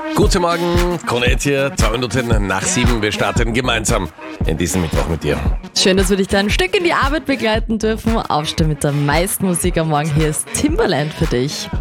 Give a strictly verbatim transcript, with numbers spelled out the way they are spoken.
Guten Morgen, Konrad hier, zwei Minuten nach sieben. Wir starten gemeinsam in diesem Mittwoch mit dir. Schön, dass wir dich da ein Stück in die Arbeit begleiten dürfen. Aufstehen mit der meisten Musik am Morgen. Hier ist Timbaland für dich.